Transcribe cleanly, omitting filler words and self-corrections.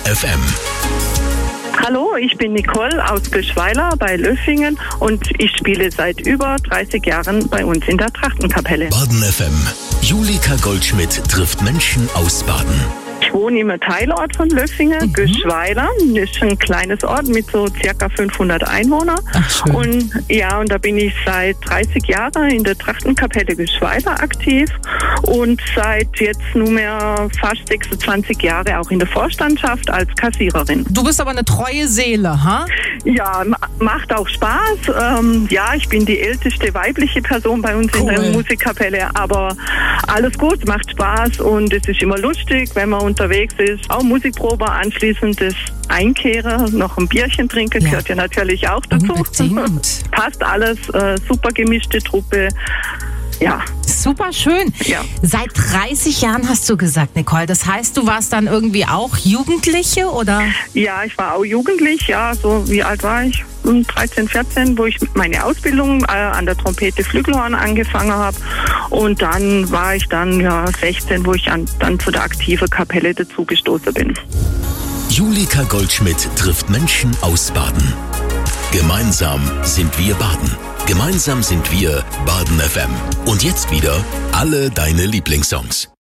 FM. Hallo, ich bin Nicole aus Göschweiler bei Löffingen und ich spiele seit über 30 Jahren bei uns in der Trachtenkapelle. Baden FM. Julika Goldschmidt trifft Menschen aus Baden. Ich wohne im Teilort von Löffingen, Göschweiler. Das ist ein kleines Ort mit so circa 500 Einwohnern. Ach, schön. Und da bin ich seit 30 Jahren in der Trachtenkapelle Göschweiler aktiv und seit jetzt nunmehr fast 26 Jahre auch in der Vorstandschaft als Kassiererin. Du bist aber eine treue Seele, ha? Ja, macht auch Spaß. Ich bin die älteste weibliche Person bei uns in der Musikkapelle, aber alles gut, macht Spaß und es ist immer lustig, wenn man unterwegs ist. Auch Musikprobe anschließend das Einkehren, noch ein Bierchen trinken, gehört ja natürlich auch dazu. Unbedingt. Passt alles, super gemischte Truppe. Ja. Super schön. Ja. Seit 30 Jahren hast du gesagt, Nicole. Das heißt, du warst dann irgendwie auch Jugendliche, oder? Ja, ich war auch jugendlich, so wie alt war ich? 13, 14, wo ich meine Ausbildung an der Trompete Flügelhorn angefangen habe. Und dann war ich dann 16, wo ich dann zu der aktiven Kapelle dazugestoßen bin. Julika Goldschmidt trifft Menschen aus Baden. Gemeinsam sind wir Baden. Gemeinsam sind wir Baden FM. Und jetzt wieder alle deine Lieblingssongs.